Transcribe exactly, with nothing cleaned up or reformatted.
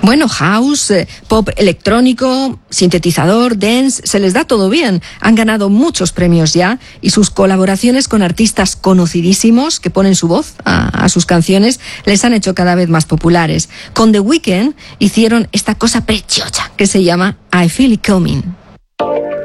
Bueno, house, eh, pop electrónico, sintetizador, dance, se les da todo bien. Han ganado muchos premios ya y sus colaboraciones con artistas conocidísimos que ponen su voz a, a sus canciones les han hecho cada vez más populares. Con The Weeknd hicieron esta cosa preciosa que se llama I Feel It Coming.